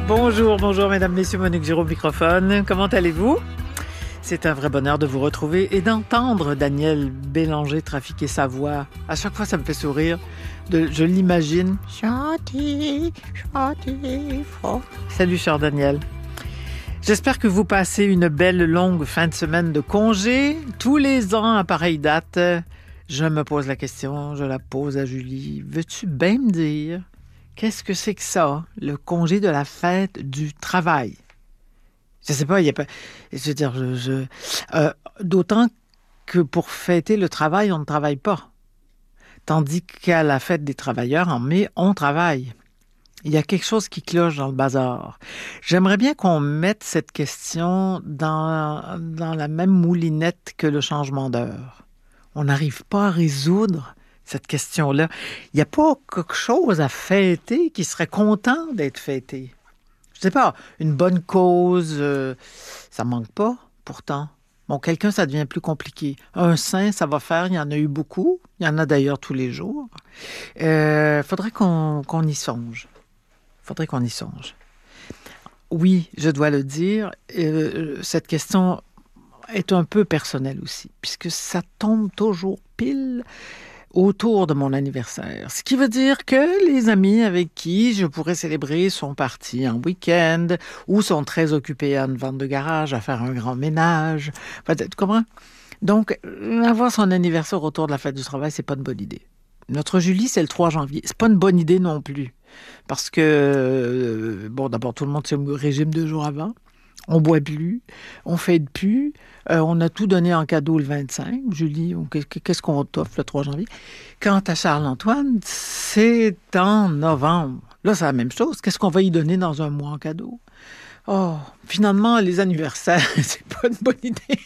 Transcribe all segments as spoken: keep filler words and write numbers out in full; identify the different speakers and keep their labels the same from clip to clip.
Speaker 1: Bonjour, bonjour mesdames, messieurs, Monique Giraud au microphone. Comment allez-vous? C'est un vrai bonheur de vous retrouver et d'entendre Daniel Bélanger trafiquer sa voix. À chaque fois, ça me fait sourire. De, je l'imagine. Chanter, chanter fort. Salut, cher Daniel. J'espère que vous passez une belle longue fin de semaine de congé. Tous les ans, à pareille date, je me pose la question, je la pose à Julie. Veux-tu bien me dire, qu'est-ce que c'est que ça, le congé de la fête du travail? Je sais pas, il y a pas... Je veux dire, je... je euh, d'autant que pour fêter le travail, on ne travaille pas. Tandis qu'à la fête des travailleurs, en mai, on travaille. Il y a quelque chose qui cloche dans le bazar. J'aimerais bien qu'on mette cette question dans, dans la même moulinette que le changement d'heure. On n'arrive pas à résoudre cette question-là. Il n'y a pas quelque chose à fêter qui serait content d'être fêté. Je sais pas, une bonne cause, euh, ça manque pas, pourtant. Bon, quelqu'un, ça devient plus compliqué. Un saint, ça va faire, il y en a eu beaucoup. Il y en a d'ailleurs tous les jours. Il euh, faudrait qu'on, qu'on y songe. Faudrait qu'on y songe. Oui, je dois le dire, euh, cette question est un peu personnelle aussi, puisque ça tombe toujours pile autour de mon anniversaire. Ce qui veut dire que les amis avec qui je pourrais célébrer sont partis en week-end ou sont très occupés à une vente de garage, à faire un grand ménage. Enfin, tu comprends? Donc, avoir son anniversaire autour de la fête du travail, c'est pas une bonne idée. Notre Julie, c'est le trois janvier. C'est pas une bonne idée non plus. Parce que, euh, bon, d'abord, tout le monde s'est au régime deux jours avant. On boit plus, on fête plus, euh, on a tout donné en cadeau le vingt-cinq. Julie, on, qu'est-ce qu'on t'offre le trois janvier? Quant à Charles-Antoine, c'est en novembre. Là, c'est la même chose. Qu'est-ce qu'on va y donner dans un mois en cadeau? Oh, finalement, les anniversaires, c'est pas une bonne idée.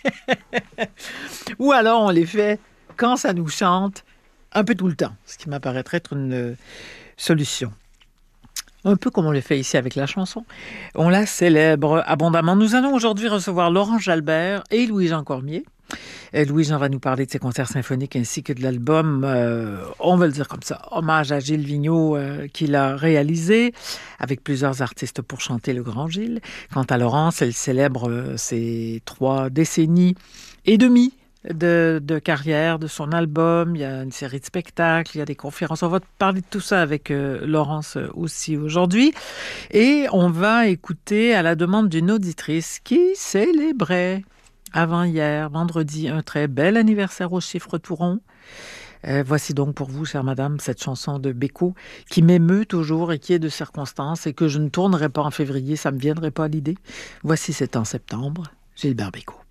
Speaker 1: Ou alors, on les fait quand ça nous chante, un peu tout le temps, ce qui m'apparaîtrait être une euh, solution. Un peu comme on le fait ici avec la chanson. On la célèbre abondamment. Nous allons aujourd'hui recevoir Laurent Jalbert et Louis-Jean Cormier. Et Louis-Jean va nous parler de ses concerts symphoniques ainsi que de l'album, euh, on va le dire comme ça, hommage à Gilles Vigneault euh, qu'il a réalisé avec plusieurs artistes pour chanter le Grand Gilles. Quant à Laurence, elle célèbre euh, ses trois décennies et demie De, de carrière, de son album, il y a une série de spectacles, il y a des conférences. On va parler de tout ça avec euh, Laurence aussi aujourd'hui. Et on va écouter à la demande d'une auditrice qui célébrait avant-hier, vendredi, un très bel anniversaire au chiffre tout rond. Euh, voici donc pour vous, chère madame, cette chanson de Bécaud qui m'émeut toujours et qui est de circonstance et que je ne tournerai pas en février, ça ne me viendrait pas à l'idée. Voici, c'est en septembre, Gilbert Bécaud.